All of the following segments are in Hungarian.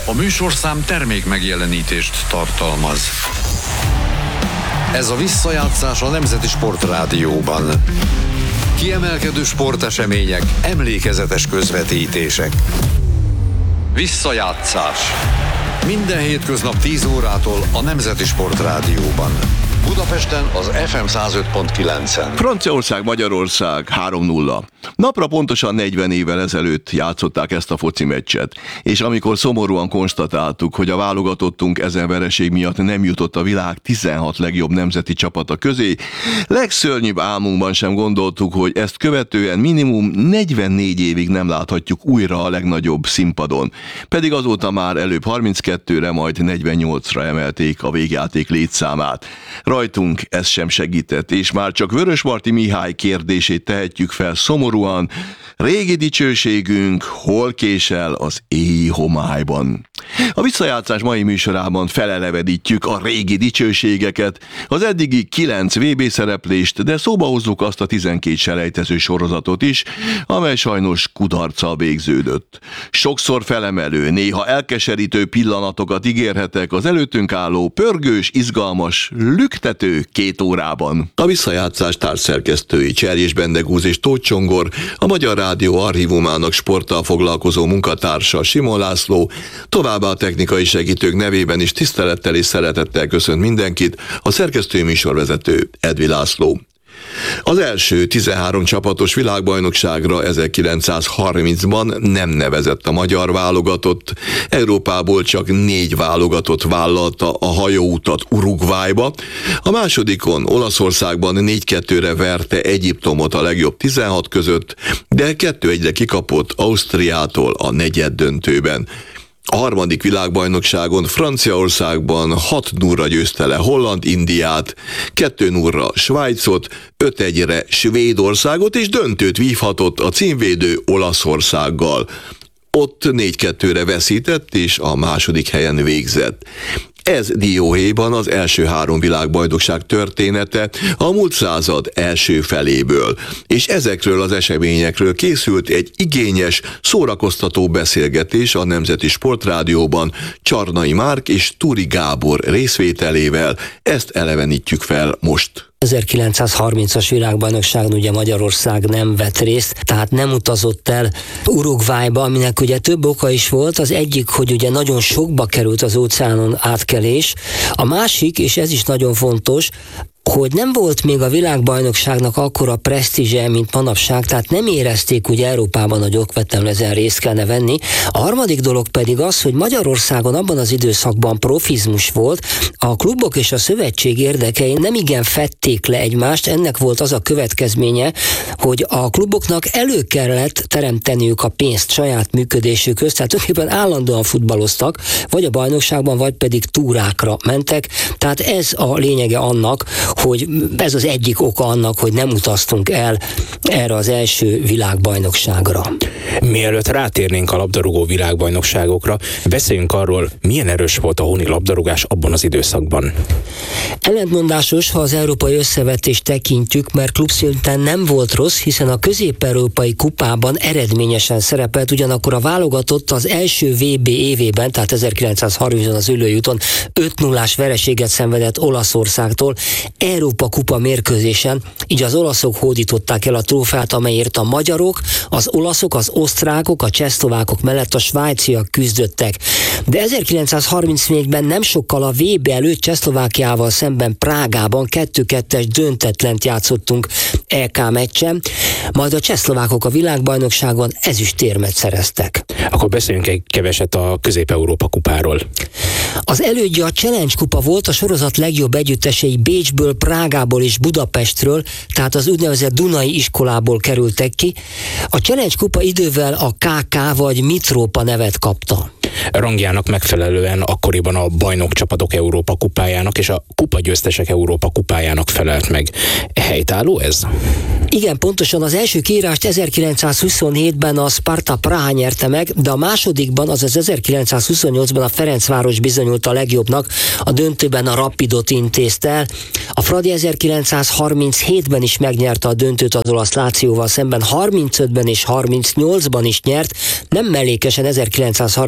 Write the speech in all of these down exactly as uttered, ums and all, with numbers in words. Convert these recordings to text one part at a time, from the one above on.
A műsorszám termék megjelenítést tartalmaz. Ez a visszajátszás a Nemzeti Sportrádióban. Kiemelkedő sportesemények, emlékezetes közvetítések. Visszajátszás. Minden hétköznap tíz órától a Nemzeti Sportrádióban. Budapesten az ef em száz öt pont kilencen. Franciaország, Magyarország három nulla. Napra pontosan negyven évvel ezelőtt játszották ezt a foci meccset, és amikor szomorúan konstatáltuk, hogy a válogatottunk ezen vereség miatt nem jutott a világ tizenhat legjobb nemzeti csapata közé, legszörnyűbb álmunkban sem gondoltuk, hogy ezt követően minimum negyvennégy évig nem láthatjuk újra a legnagyobb színpadon. Pedig azóta már előbb harminckettőre, majd negyvennyolcra emelték a végjáték létszámát. Rajtunk ez sem segített, és már csak Vörösmarty Mihály kérdését tehetjük fel szomorúan: régi dicsőségünk hol késel az éji homályban? A visszajátszás mai műsorában felelevedítjük a régi dicsőségeket, az eddigi kilenc vé bé szereplést, de szóba hozzuk azt a tizenkét selejtező sorozatot is, amely sajnos kudarccal végződött. Sokszor felemelő, néha elkeserítő pillanatokat ígérhetek az előttünk álló pörgős, izgalmas, lüktető két órában. A visszajátszás társszerkesztői Cserjés Bendegúz és Tóth Csongor, a Magyar Rádió archívumának sporttal foglalkozó munkatársa Simon László, továbbá a technikai segítők nevében is tisztelettel és szeretettel köszönt mindenkit a szerkesztő műsorvezető Edvi László. Az első tizenhárom csapatos világbajnokságra ezerkilencszázharmincban nem nevezett a magyar válogatott. Európából csak négy válogatott vállalta a hajóutat Uruguayba. A másodikon Olaszországban négy kettőre verte Egyiptomot a legjobb tizenhat között, de kettő egyre kikapott Ausztriától a negyeddöntőben. A harmadik világbajnokságon Franciaországban hat nullra győzte le Holland-Indiát, kettő nullra Svájcot, öt egyre Svédországot, és döntőt vívhatott a címvédő Olaszországgal. Ott négy kettőre veszített, és a második helyen végzett. Ez dióhéjban az első három világbajnokság története a múlt század első feléből, és ezekről az eseményekről készült egy igényes, szórakoztató beszélgetés a Nemzeti Sportrádióban Csarnai Márk és Turi Gábor részvételével. Ezt elevenítjük fel most. ezerkilencszázharmincas világbajnokságon ugye Magyarország nem vett részt, tehát nem utazott el Uruguayba, aminek ugye több oka is volt. Az egyik, hogy ugye nagyon sokba került az óceánon átkelés. A másik, és ez is nagyon fontos, hogy nem volt még a világbajnokságnak akkora presztízse, mint manapság, tehát nem érezték ugye Európában, hogy okvetlenül ezen részt kellene venni. A harmadik dolog pedig az, hogy Magyarországon abban az időszakban profizmus volt, a klubok és a szövetség érdekei nem igen fedték le egymást, ennek volt az a következménye, hogy a kluboknak elő kellett teremteniük a pénzt saját működésükhöz, tehát tulajdonképpen állandóan futballoztak, vagy a bajnokságban, vagy pedig túrákra mentek, tehát ez a lényege annak, hogy ez az egyik oka annak, hogy nem utaztunk el erre az első világbajnokságra. Mielőtt rátérnénk a labdarúgó világbajnokságokra, beszéljünk arról, milyen erős volt a honi labdarúgás abban az időszakban. Ellentmondásos, ha az európai összevetést tekintjük, mert klubszinten nem volt rossz, hiszen a közép-európai kupában eredményesen szerepelt, ugyanakkor a válogatott az első vé bé évében, tehát ezerkilencszázharmincban az Üllői úton öt nullás vereséget szenvedett Olaszországtól Európa kupa mérkőzésen, így az olaszok hódították el a trófeát, amelyért a magyarok, az olaszok, az osztrákok, a csehszlovákok mellett a svájciak küzdöttek. De ezerkilencszázharmincnégyben nem sokkal a vé bé előtt Csehszlovákiával szemben Prágában kettő kettes döntetlent játszottunk é ká meccsen, majd a csehszlovákok a világbajnokságon ezüstérmet szereztek. Akkor beszéljünk egy keveset a Közép-Európa kupáról. Az elődje a Challenge kupa volt, a sorozat legjobb együttesei Bécsből, Prágából és Budapestről, tehát az úgynevezett Dunai iskolából kerültek ki. A Challenge kupa idővel a ká ká vagy Mitropa nevet kapta. Rangjának megfelelően akkoriban a bajnokcsapatok Európa kupájának és a kupagyőztesek Európa kupájának felelt meg. Helytálló ez? Igen, pontosan az első kiírást ezerkilencszázhuszonhétben a Sparta Praha nyerte meg, de a másodikban, azaz ezerkilencszázhuszonnyolcban a Ferencváros bizonyult a legjobbnak, a döntőben a Rapidot intézte el. A Fradi ezerkilencszázharminchétben is megnyerte a döntőt az olasz Lációval szemben, harmincötben és harmincnyolcban is nyert, nem mellékesen ezerkilencszázharminckilencben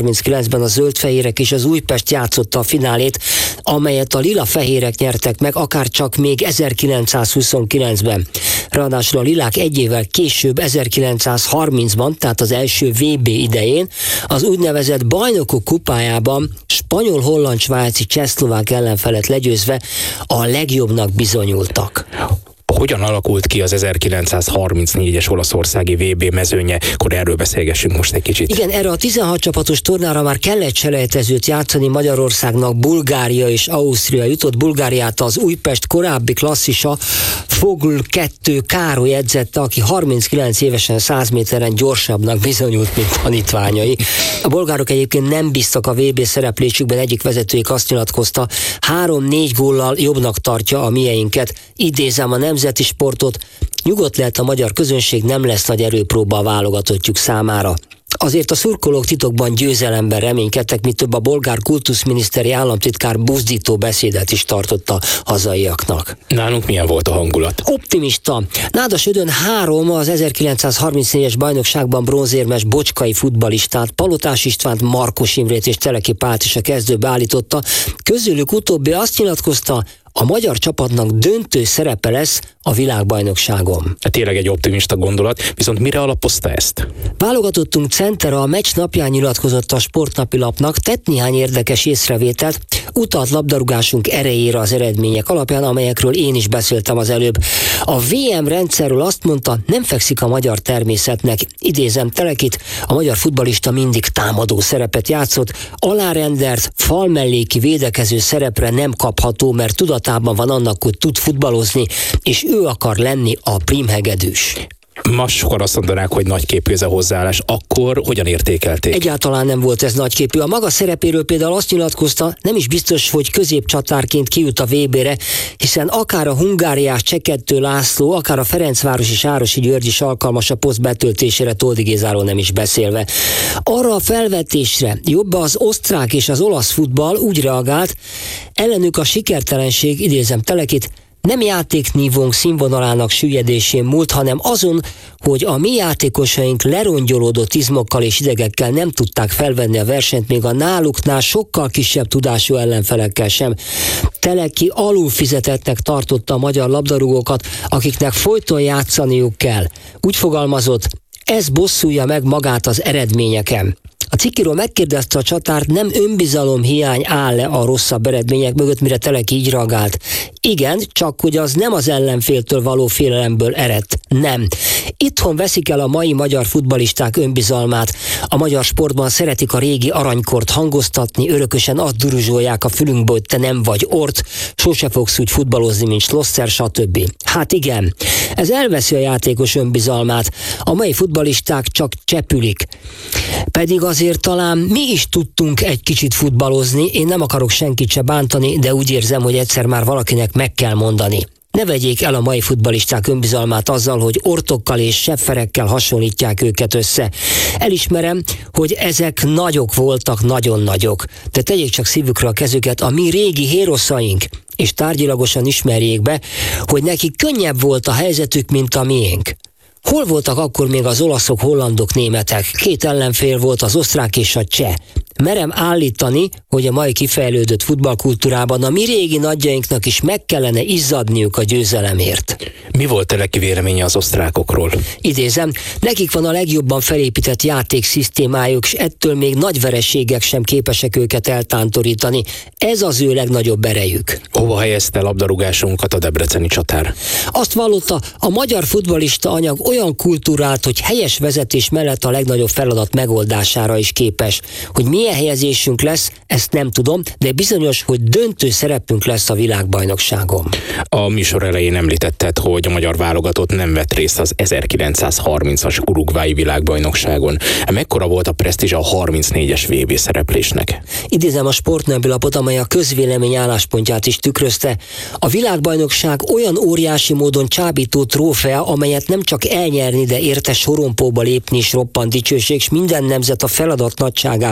huszonkilencben a zöldfehérek és az Újpest játszotta a finálét, amelyet a lila-fehérek nyertek meg, akár csak még ezerkilencszázhuszonkilencben. Ráadásul a lilák egy évvel később, ezerkilencszázharmincban, tehát az első vé bé idején, az úgynevezett Bajnokok kupájában spanyol, holland, svájci, csehszlovák ellenfelet legyőzve a legjobbnak bizonyultak. Hogyan alakult ki az ezerkilencszázharmincnégyes olaszországi vé bé mezőnye? Akkor erről beszélgessünk most egy kicsit. Igen, erre a tizenhat csapatos tornára már kellett selejtezőt játszani Magyarországnak. Bulgária és Ausztria jutott. Bulgáriát az Újpest korábbi klasszisa Fogl kettő Károly edzette, aki harminckilenc évesen száz méteren gyorsabbnak bizonyult, mint tanítványai. A bolgárok egyébként nem bíztak a vé bé szereplésükben, egyik vezetőjük azt nyilatkozta, három-négy góllal jobbnak tartja a mieinket. Idézem a nemzeti sportot, nyugodt lehet a magyar közönség, nem lesz nagy erőpróba a válogatottjuk számára. Azért a szurkolók titokban győzelemben reménykedtek, mi több a bolgár kultuszminiszteri államtitkár buzdító beszédet is tartott a hazaiaknak. Nálunk milyen volt a hangulat? Optimista. Nádas Ödön három az ezerkilencszázharmincnégyes bajnokságban bronzérmes bocskai futballistát, Palotás Istvánt, Markos Imrét és Teleki Pált is a kezdőbe állította. Közülük utóbbi azt nyilatkozta, a magyar csapatnak döntő szerepe lesz a világbajnokságon. Tényleg egy optimista gondolat, viszont mire alapozta ezt? Válogatottunk centera a meccs napján nyilatkozott a Sportnapilapnak, tett néhány érdekes észrevételt, utalt labdarúgásunk erejére az eredmények alapján, amelyekről én is beszéltem az előbb. A vé em rendszerről azt mondta, nem fekszik a magyar természetnek. Idézem Telekit, a magyar futballista mindig támadó szerepet játszott, alárendelt, falmelléki védekező szerepre nem kapható, mert tudatában van annak, hogy tud futballozni, és ő akar lenni a prímhegedűs. Ma sokan azt mondanák, hogy nagyképű ez a hozzáállás. Akkor hogyan értékelték? Egyáltalán nem volt ez nagyképű. A maga szerepéről például azt nyilatkozta, nem is biztos, hogy középcsatárként kijut a vé bére, hiszen akár a hungáriás Csekettő László, akár a Ferencvárosi Sárosi György is alkalmas a poszt betöltésére, Toldi Gézáról nem is beszélve. Arra a felvetésre jobb az osztrák és az olasz futball úgy reagált, ellenük a sikertelenség, idézem Telekit, nem játéknívónk színvonalának süllyedésén múlt, hanem azon, hogy a mi játékosaink lerongyolódott izmokkal és idegekkel nem tudták felvenni a versenyt, még a náluknál sokkal kisebb tudású ellenfelekkel sem. Teleki alulfizetettnek tartotta a magyar labdarúgókat, akiknek folyton játszaniuk kell. Úgy fogalmazott, ez bosszulja meg magát az eredményeken. A cikkiről megkérdezte a csatárt, nem önbizalom hiány áll-e a rosszabb eredmények mögött, mire Teleki így reagált. Igen, csak hogy az nem az ellenféltől való félelemből eredt. Nem. Itthon veszik el a mai magyar futballisták önbizalmát. A magyar sportban szeretik a régi aranykort hangoztatni, örökösen azt duruzsolják a fülünkbe, hogy te nem vagy ort, sose fogsz úgy futballozni, mint Schlosser, stb. Hát igen, ez elveszi a játékos önbizalmát. A mai futballisták csak csepülik. Pedig azért talán mi is tudtunk egy kicsit futballozni, én nem akarok senkit se bántani, de úgy érzem, hogy egyszer már valakinek meg kell mondani. Ne vegyék el a mai futballisták önbizalmát azzal, hogy ortokkal és sefferekkel hasonlítják őket össze. Elismerem, hogy ezek nagyok voltak, nagyon nagyok, de tegyék csak szívükre a kezüket a mi régi héroszaink, és tárgyilagosan ismerjék be, hogy nekik könnyebb volt a helyzetük, mint a miénk. Hol voltak akkor még az olaszok, hollandok, németek? Két ellenfél volt, az osztrák és a cseh. Merem állítani, hogy a mai kifejlődött futballkultúrában a mi régi nagyjainknak is meg kellene izzadniuk a győzelemért. Mi volt Teleki véleménye az osztrákokról? Idézem, nekik van a legjobban felépített játékszisztémájuk, és ettől még nagy vereségek sem képesek őket eltántorítani. Ez az ő legnagyobb erejük. Hova helyezte labdarúgásunkat a debreceni csatár? Azt vallotta, a magyar futballista anyag olyan kultúrált, hogy helyes vezetés mellett a legnagyobb feladat megoldására is képes. Hogy milyen helyezésünk lesz, ezt nem tudom, de bizonyos, hogy döntő szerepünk lesz a világbajnokságon. A műsor elején említetted, hogy a magyar válogatott nem vett részt az ezerkilencszázharmincas uruguayi világbajnokságon. Mekkora volt a presztízs a harmincnégyes vé bé szereplésnek? Idézem a Sportnapilapot, amely a közvélemény álláspontját is tükrözte. A világbajnokság olyan óriási módon csábító trófea, amelyet nem csak elnyerni, de érte sorompóba lépni is roppant dicsőség, és minden nemzet a feladat nagyságához mélt.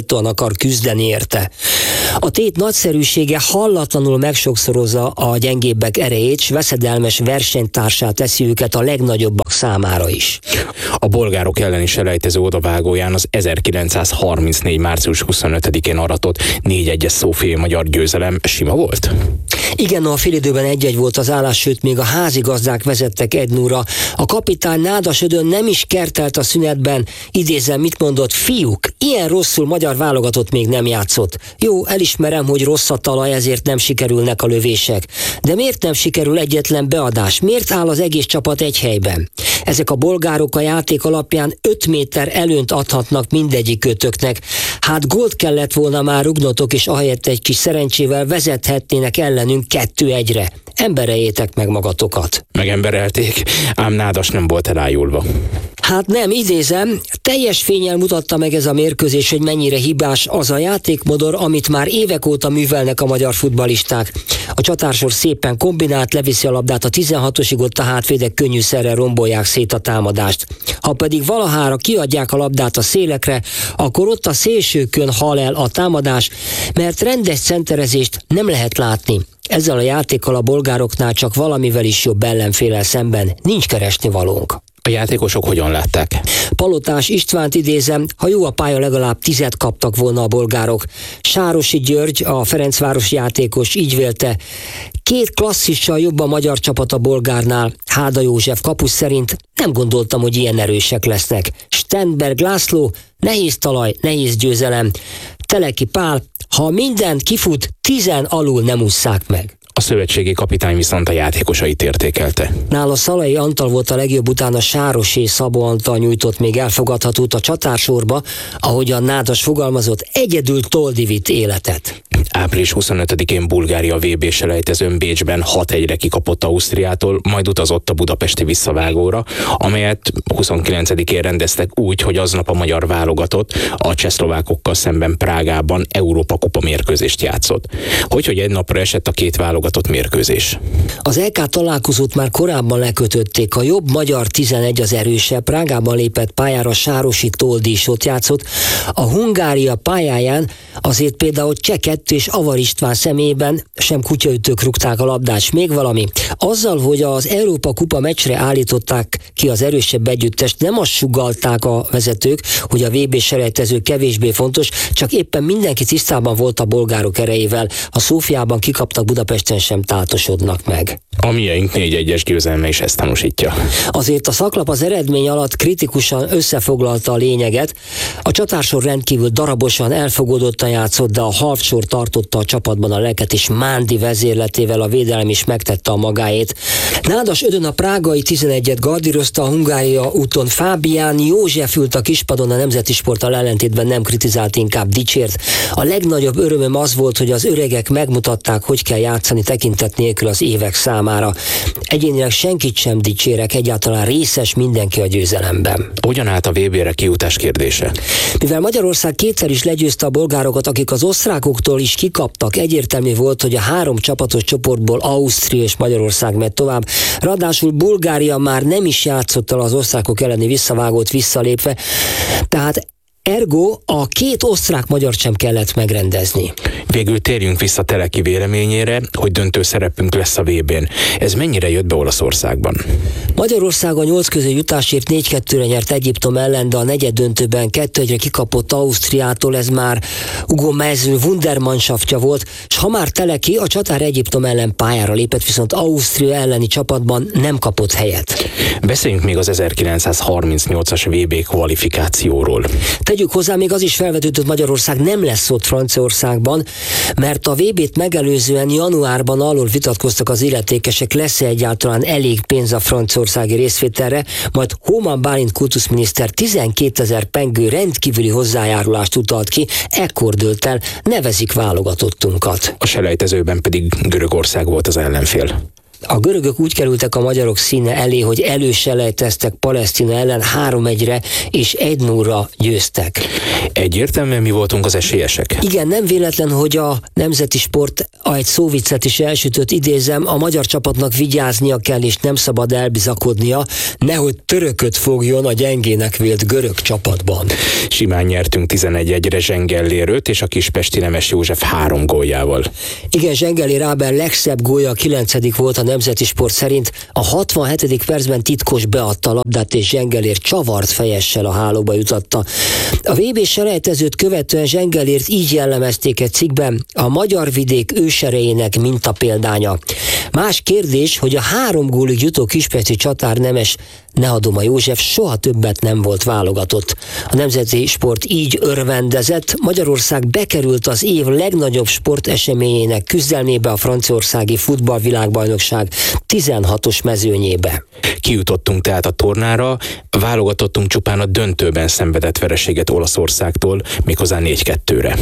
méltóan akar küzdeni érte. A tét nagyszerűsége hallatlanul megsokszorozza a gyengébbek erejét, s veszedelmes versenytársá teszi őket a legnagyobbak számára is. A bolgárok elleni selejtező odavágóján az ezerkilencszázharmincnégy. március huszonötödikén aratott négy egyes szófiai magyar győzelem sima volt? Igen, a félidőben egy-egy volt az állás, sőt még a házigazdák vezettek egy nullra. A kapitány Nádas Ödön nem is kertelt a szünetben, idézem, mit mondott: fiúk, ilyen rosszul magyar válogatott még nem játszott. Jó, elismerem, hogy rossz a talaj, ezért nem sikerülnek a lövések. De miért nem sikerül egyetlen beadás? Miért áll az egész csapat egy helyben? Ezek a bolgárok a játék alapján öt méter előnyt adhatnak mindegyikőtöknek. Hát gólt kellett volna már rugnotok, és ahelyett egy kis szerencsével vezethetnének ellenünk kettő egyre. Embereljétek meg magatokat. Megemberelték, ám Nádas nem volt elájulva. Hát nem, idézem, teljes fénnyel mutatta meg ez a mérkőzés, hogy mennyire hibás az a játékmodor, amit már évek óta művelnek a magyar futballisták. A csatársor szépen kombinált, leviszi a labdát a tizenhatosig, ott a hátvédek könnyűszerrel rombolják szét a támadást. Ha pedig valahára kiadják a labdát a szélekre, akkor ott a szélsőkön hal el a támadás, mert rendes centerezést nem lehet látni. Ezzel a játékkal a bolgároknál csak valamivel is jobb ellenféllel szemben nincs keresnivalónk. A játékosok hogyan látták? Palotás Istvánt idézem, ha jó a pálya, legalább tizet kaptak volna a bolgárok. Sárosi György, a Ferencváros játékos így vélte: két klasszissal jobb a magyar csapat a bolgárnál. Háda József kapus szerint: nem gondoltam, hogy ilyen erősek lesznek. Stenberg László: nehéz talaj, nehéz győzelem. Teleki Pál: ha mindent kifut, tizen alul nem ússzák meg. A szövetségi kapitány viszont a játékosait értékelte. Nála Szalai Antal volt a legjobb, utána Sárosé Szabó Antal nyújtott még elfogadhatót a csatársorba, ahogy a Nádas fogalmazott, egyedül Toldi vitt életet. április huszonötödikén Bulgária vé bé selejtezőn Bécsben hat egyre kikapott Ausztriától, majd utazott a budapesti visszavágóra, amelyet huszonkilencedikén rendeztek úgy, hogy aznap a magyar válogatott a csehszlovákokkal szemben Prágában Európa kupa mérkőzést játszott. Hogy, hogy egy napra esett a két válogatott mérkőzés? Az é ká találkozót már korábban lekötötték, a jobb magyar tizenegy az erősebb, Prágában lépett pályára Sárosi Toldi is ott játszott, a Hungária pályáján azért például Cseh kettő és Avar István személyében sem kutyaütők rúgták a labdát. S még valami, azzal, hogy az Európa kupa meccsre állították ki az erősebb együttest, nem azt sugallták a vezetők, hogy a vé bé selejtező kevésbé fontos, csak éppen mindenki tisztában volt a bolgárok erejével. A Szófiában kikaptak, Budapesten sem táltosodnak meg. A miénk négy egyes győzelme is ezt tanúsítja. Azért a szaklap az eredmény alatt kritikusan összefoglalta a lényeget. A csatársor rendkívül darabosan, elfogadottan játszott, de a halfsor tartotta a csapatban a lelket, és Mándi vezérletével a védelem is megtette a magáét. Nádas Ödön a prágai tizenegyet gardírozta, a Hungária úton Fábián József ült a kispadon, a Nemzeti Sporttal ellentétben nem kritizált, inkább dicsért. A legnagyobb örömöm az volt, hogy az öregek megmutatták, hogy kell játszani tekintet nélkül az évek számára. Egyénileg senkit sem dicsérek, egyáltalán részes mindenki a győzelemben. Hogyan állt a vé bére kijutás kérdése? Mivel Magyarország kétszer is legyőzte a bolgárokat, akik az osztrákoktól is kikaptak, egyértelmű volt, hogy a három csapatos csoportból Ausztria és Magyarország megy tovább. Ráadásul Bulgária már nem is játszott el az osztrákok elleni visszavágót visszalépve, tehát ergo a két osztrák-magyar sem kellett megrendezni. Végül térjünk vissza Teleki véleményére, hogy döntő szerepünk lesz a vé bén. Ez mennyire jött be Olaszországban? Magyarország a nyolc közé jutásért négy kettőre nyert Egyiptom ellen, de a negyed döntőben kettő egyre kikapott Ausztriától, ez már Ugo Mező Wundermannschaftja volt, és ha már Teleki a csatár Egyiptom ellen pályára lépett, viszont Ausztria elleni csapatban nem kapott helyet. Beszéljünk még az ezerkilencszázharmincnyolcas vé bé kvalifikációról. Tegyük hozzá, még az is felvetődött, Magyarország nem lesz ott Franciaországban, mert a vé bét megelőzően januárban alól vitatkoztak az illetékesek, lesz-e egyáltalán elég pénz a franciaországi részvételre, majd Hóman Bálint kultuszminiszter tizenkétezer pengő rendkívüli hozzájárulást utalt ki, ekkor dőlt el, nevezik válogatottunkat. A selejtezőben pedig Görögország volt az ellenfél. A görögök úgy kerültek a magyarok színe elé, hogy előselejteztek Palesztina ellen három egyre és egy nullra győztek. Egyértelműen mi voltunk az esélyesek. Igen, nem véletlen, hogy a Nemzeti Sport egy szóviccet is elsütött, idézem, a magyar csapatnak vigyáznia kell és nem szabad elbizakodnia, nehogy törököt fogjon a gyengének vélt görög csapatban. Simán nyertünk tizenegy egyre Zsengellérőt és a kispesti Nemes József három góljával. Igen, Zsengellér Ábel legszebb gólja a kilencedik volt a Nemzeti Sport szerint. A hatvanhetedik percben titkos beadta a labdát, és Zsengellér csavart fejessel a hálóba jutatta. A vé bé selejtezőt követően Zsengellért így jellemezték egy cikkben: a magyar vidék őserejének mintapéldánya. Más kérdés, hogy a három gólig jutó kispesti csatár Nemes Nehadoma József soha többet nem volt válogatott. A Nemzeti Sport így örvendezett, Magyarország bekerült az év legnagyobb sporteseményének küzdelmébe, a franciaországi futballvilágbajnokság tizenhatos mezőnyébe. Kijutottunk tehát a tornára, válogatottunk csupán a döntőben szenvedett vereséget Olaszországtól, méghozzá négy kettőre.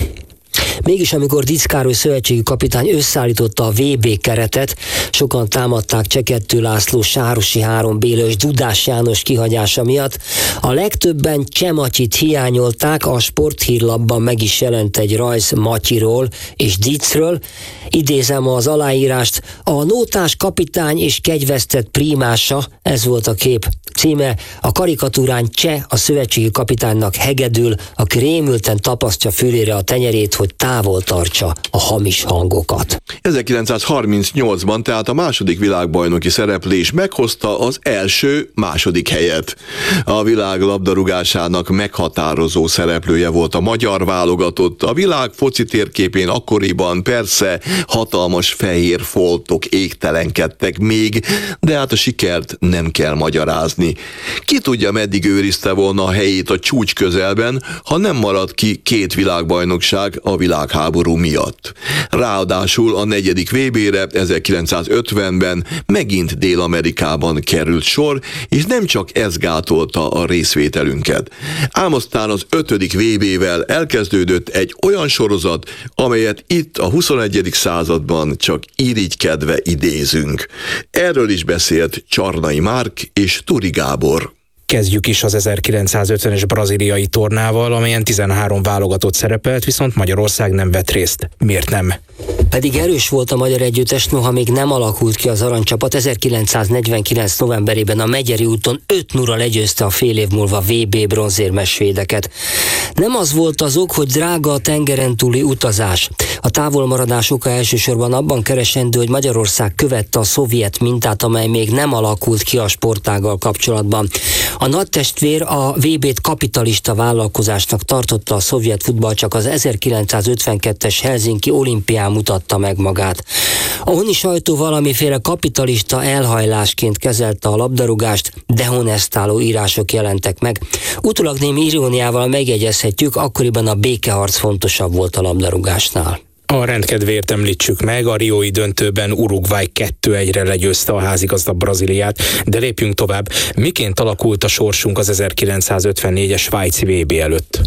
Mégis amikor Dics Károly szövetségi kapitány összeállította a vé bé keretet, sokan támadták Csekettő László, Sárosi három Béla és Dudás János kihagyása miatt. A legtöbben Cseh Matyit hiányolták, a Sporthírlapban meg is jelent egy rajz Matyiról és Dicről. Idézem az aláírást: a nótás kapitány és kegyvesztett prímása, ez volt a kép címe. A karikatúrán Cseh a szövetségi kapitánynak hegedül, aki rémülten tapasztja fülére a tenyerét, hogy távol tartsa a hamis hangokat. ezerkilencszázharmincnyolcban tehát a második világbajnoki szereplés meghozta az első második helyet. A világ labdarúgásának meghatározó szereplője volt a magyar válogatott. A világ foci térképén akkoriban persze hatalmas fehér foltok égtelenkedtek még, de hát a sikert nem kell magyarázni. Ki tudja, meddig őrizte volna a helyét a csúcs közelben, ha nem maradt ki két világbajnokság a világháború miatt. Ráadásul a negyedik vé bére ezerkilencszázötvenben megint Dél-Amerikában került sor, és nem csak ez gátolta a részvételünket. Ám aztán az ötödik vé bével elkezdődött egy olyan sorozat, amelyet itt a huszonegyedik században csak irigykedve idézünk. Erről is beszélt Csarnai Márk és Turi Gábor. Kezdjük is az ezerkilencszázötvenes brazíliai tornával, amelyen tizenhárom válogatott szerepelt, viszont Magyarország nem vett részt. Miért nem? Pedig erős volt a magyar együttes, noha még nem alakult ki az aranycsapat. ezerkilencszáznegyvenkilenc novemberében a Megyeri úton öt nullra legyőzte a fél év múlva vé bé bronzérmes svédeket. Nem az volt az ok, hogy drága a tengeren túli utazás. A távolmaradás oka elsősorban abban keresendő, hogy Magyarország követte a szovjet mintát, amely még nem alakult ki a sportággal kapcsolatban. A nagytestvér a vé bét kapitalista vállalkozásnak tartotta, a szovjet futball csak az ezerkilencszázötvenkettes Helsinki olimpián mutatta meg magát. A honi sajtó valamiféle kapitalista elhajlásként kezelte a labdarúgást, dehonestáló írások jelentek meg. Utólag némi iróniával megjegyezhetjük, akkoriban a békeharc fontosabb volt a labdarúgásnál. A rendkedvéért említsük meg, a riói döntőben Uruguay kettő egyre legyőzte a házigazda Brazíliát, de lépjünk tovább. Miként alakult a sorsunk az ezerkilencszázötvennégyes svájci vé bé előtt?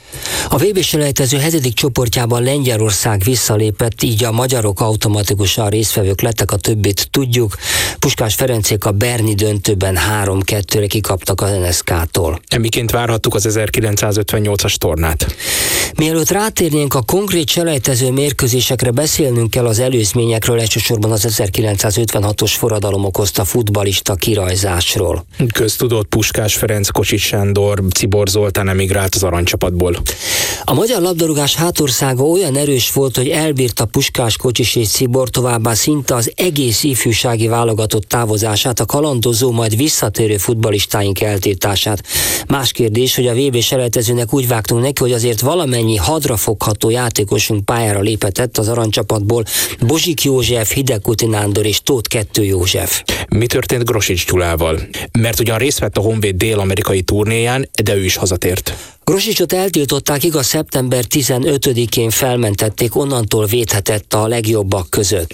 A vé bé selejtező hetedik csoportjában Lengyelország visszalépett, így a magyarok automatikusan résztvevők lettek, a többit tudjuk. Puskás Ferencék a berni döntőben három kettőre kikaptak az en es ká-tól. Miként várhattuk az ezerkilencszázötvennyolcas tornát? Mielőtt rátérnénk a konkrét selejtező mérkőzésekre, beszélnünk kell az előzményekről, elsősorban az ezerkilencszázötvenhatos forradalom okozta futballista kirajzásról. Köztudott, Puskás Ferenc, Kocsis Sándor, Czibor Zoltán emigrált az aranycsapatból. A magyar labdarúgás hátországa olyan erős volt, hogy elbírta Puskás, Kocsis és Czibor, továbbá szinte az egész ifjúsági válogatott távozását, a kalandozó, majd visszatérő futballistáink eltiltását. Más kérdés, hogy a vé bé selejtezőnek úgy vágtunk neki, hogy azért valamennyi hadrafogható játékosunk pályára léphetett az aranycsapatból: Bozsik József, Hidegkuti Nándor és Tóth Kettő József. Mi történt Grosics Gyulával? Mert ugyan részt vett a Honvéd dél-amerikai turnéján, de ő is hazatért. Grosicsot eltiltották, igaz, szeptember tizenötödikén felmentették, onnantól védhetett a legjobbak között.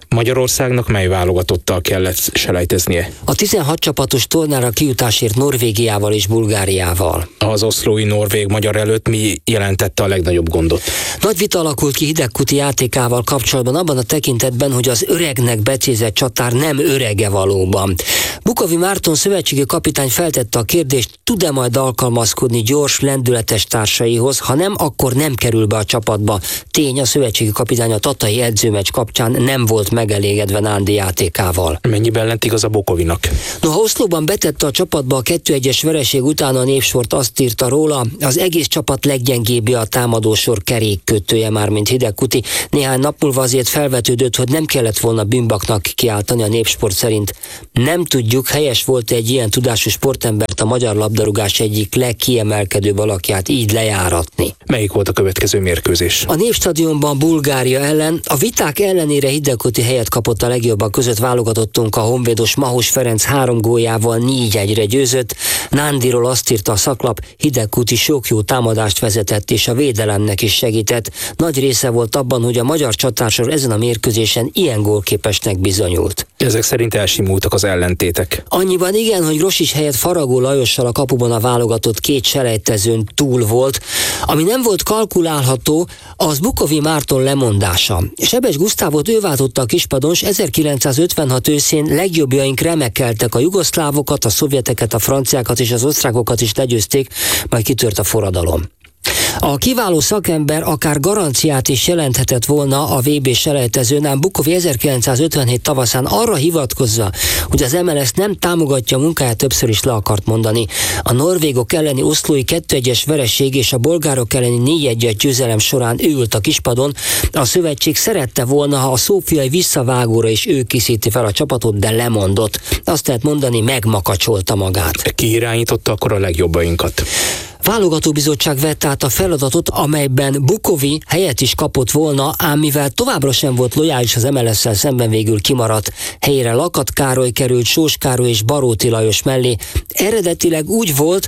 Magyarországnak mely válogatottal kellett selejteznie? A tizenhat csapatos tornára kijutásért Norvégiával és Bulgáriával. Az oszlói norvég-magyar előtt mi jelentette a legnagyobb gondot? Nagy vita alakult ki Hidegkuti játékával kapcsolatban abban a tekintetben, hogy az öregnek becézett csatár nem örege valóban. Bukovi Márton szövetségi kapitány feltette a kérdést, tud-e majd alkalmazkodni gyors, lendületes társaihoz, ha nem, akkor nem kerül be a csapatba. Tény, a szövetségi kapitány a tatai edzőmeccs kapcsán nem volt megelégedve Nándi játékával. Mennyiben lent igaz a Bukovinak? Noha Oszlóban betette a csapatba a kettő egyes vereség után, a Népsport azt írta róla, az egész csapat leggyengébbje a támadósor kerékkötője, már mint Hidegkuti. Néhány nap múlva azért felvetődött, hogy nem kellett volna bűnbaknak kiáltani, a Népsport szerint. Nem tudjuk, helyes volt egy ilyen tudású sportembert, a magyar labdarúgás egyik legkiemelkedőbb alakját így lejáratni. Melyik volt a következő mérkőzés? A Népstadionban Bulgária ellen. A viták ellenére Hidegkuti helyet kapott a legjobbak között, válogatottunk a honvédos Mahos Ferenc három góljával négy egyre győzött. Nándiról azt írta a szaklap, Hidegkuti sok jó támadást vezetett és a védelemnek is segített. Nagy része volt abban, hogy a magyar csatársor ezen a mérkőzésen ilyen gólképesnek bizonyult. Ezek szerint elsimultak az ellentétek. Annyiban igen, hogy Rosics helyett Faragó Lajossal a kapuban a válogatott két selejtezőn túl volt. Ami nem volt kalkulálható, az Bukovi Márton lemondása. Sebes Gusztávot ő váltotta a kispadon, s ezerkilencszázötvenhat őszén legjobbjaink remekeltek, a jugoszlávokat, a szovjeteket, a franciákat és az osztrákokat is legyőzték, majd kitört a forradalom. A kiváló szakember akár garanciát is jelenthetett volna a vé bé selejtezőn, ám Bukovi ezerkilencszázötvenhét tavaszán arra hivatkozva, hogy az em el es nem támogatja a munkáját, többször is le akart mondani. A norvégok elleni oszlói kettő egyes vereség és a bolgárok elleni négy egyes győzelem során ő ült a kispadon. A szövetség szerette volna, ha a szófiai visszavágóra is ő készíti fel a csapatot, de lemondott. Azt lehet mondani, megmakacsolta magát. Ki irányította akkor a legjobbainkat? Válogatóbizottság vett át a feladatot, amelyben Bukovi helyet is kapott volna, ám mivel továbbra sem volt lojális az em el es-szel szemben, végül kimaradt. Helyére Lakat Károly került Sós Károly és Baróti Lajos mellé. Eredetileg úgy volt,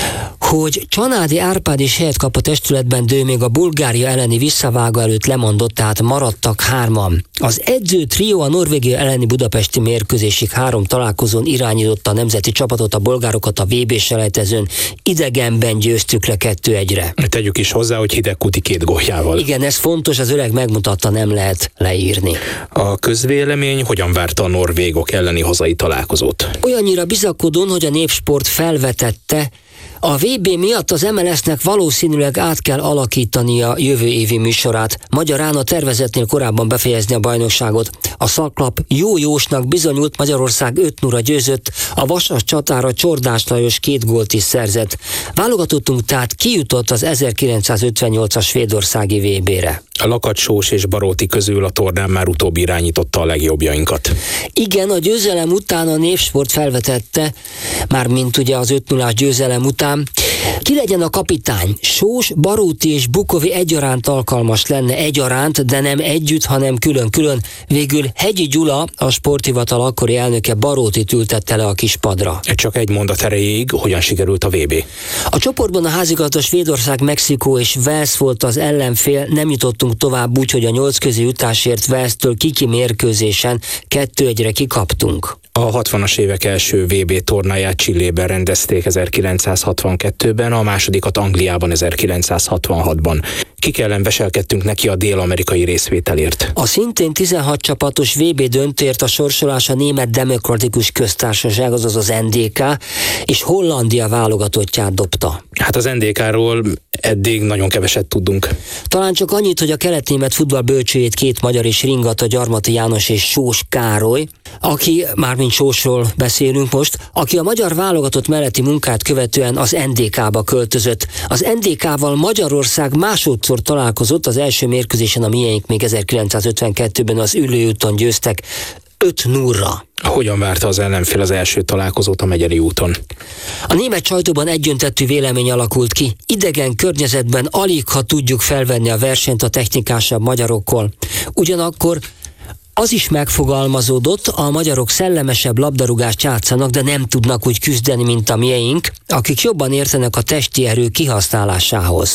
hogy Csanádi Árpád is helyet kap a testületben, de ő még a Bulgária elleni visszavágó előtt lemondott, tehát maradtak hárman. Az edző trió a Norvégia elleni budapesti mérkőzésig három találkozón irányította a nemzeti csapatot, a bolgárokat a vé bé selejtezőn idegenben győztük le kettő egyre. Tegyük is hozzá, hogy Hidegkuti két góljával. Igen, ez fontos, az öreg megmutatta, nem lehet leírni. A közvélemény hogyan várta a norvégok elleni hazai találkozót? Olyannyira bizakodón, hogy a Népsport felvetette, a vé bé miatt az em el es-nek valószínűleg át kell alakítania jövő évi műsorát, magyarán a tervezetnél korábban befejezni a bajnokságot. A szaklap jó-jósnak bizonyult, Magyarország öt nulla győzött, a vasas csatára Csordás Lajos két gólt is szerzett. Válogatottunk tehát kijutott az ezerkilencszázötvennyolcas svédországi vé bére. A Lakat, Sós és Baróti közül a tornán már utóbbi irányította a legjobbjainkat. Igen, a győzelem után a Népsport felvetette, mármint ugye az öt nullás győzelem után, ki legyen a kapitány? Sós, Baróti és Bukovi egyaránt alkalmas lenne, egyaránt, de nem együtt, hanem külön-külön. Végül Hegyi Gyula, a sporthivatal akkori elnöke, Barótit ültette le a kispadra. Csak egy mondat erejéig, hogyan sikerült a vé bé? A csoportban a házigazda Svédország, Mexikó és Wales volt az ellenfél, nem jutottunk tovább úgy, hogy a nyolc közé jutásért Walestől kiki mérkőzésen kettő egyre kikaptunk. A hatvanas évek első vé bé tornáját Chilében rendezték ezerkilencszázhatvankettőben, a másodikat Angliában ezerkilencszázhatvanhatban. Kik ellen veselkedtünk neki a dél-amerikai részvételért? A szintén tizenhat csapatos vé bé döntőért a sorsolás a Német Demokratikus Köztársaság, azaz az en dé ká, és Hollandia válogatottját dobta. Hát az en dé ká-ról eddig nagyon keveset tudunk. Talán csak annyit, hogy a kelet-német futball bölcsőjét két magyar is ringott, a Gyarmati János és Sós Károly, aki, mármint Sósról beszélünk most, aki a magyar válogatott melletti munkát követően az en dé ká-ba költözött. Az en dé ká-val Magyarország másodszor találkozott, az első mérkőzésen a miénk még ezerkilencszázötvenkettőben az Üllőúton győztek öt nulla. Hogyan várta az ellenfél az első találkozót a Megyeri úton? A német sajtóban egyöntetű vélemény alakult ki. Idegen környezetben alig, ha tudjuk felvenni a versenyt a technikásabb magyarokkal. Ugyanakkor az is megfogalmazódott, a magyarok szellemesebb labdarúgást játszanak, de nem tudnak úgy küzdeni, mint a miénk, akik jobban értenek a testi erő kihasználásához.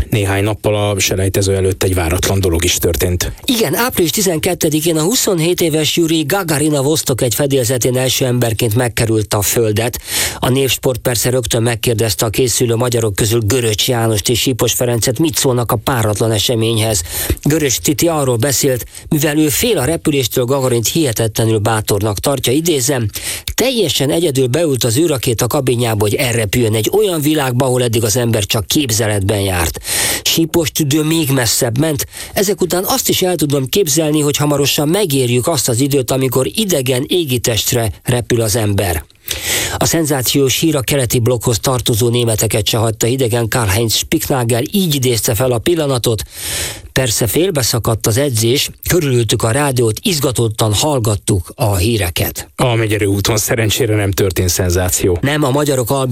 Néhány nappal a selejtező előtt egy váratlan dolog is történt. Igen, április tizenkettedikén a huszonhét éves Juri Gagarin a Vostok egy fedélzetén első emberként megkerült a Földet. A Népsport persze rögtön megkérdezte a készülő magyarok közül Göröcs Jánost és Sipos Ferencet, mit szólnak a páratlan eseményhez. Göröcs Titi arról beszélt, mivel ő fél a repüléstől, Gagarint hihetetlenül bátornak tartja, idézem, teljesen egyedül beült az űrrakéta kabinjába, hogy elrepüljön egy olyan világba, ahol eddig az ember csak képzeletben járt. Sipos tüdő még messzebb ment, ezek után azt is el tudom képzelni, hogy hamarosan megérjük azt az időt, amikor idegen égitestre repül az ember. A szenzációs hír a keleti blokkhoz tartozó németeket se hagyta hidegen. Karl-Heinz Spicknagel így idézte fel a pillanatot. Persze félbeszakadt az edzés, körülültük a rádiót, izgatottan hallgattuk a híreket. A Megyeri úton szerencsére nem történt szenzáció. Nem, a magyarok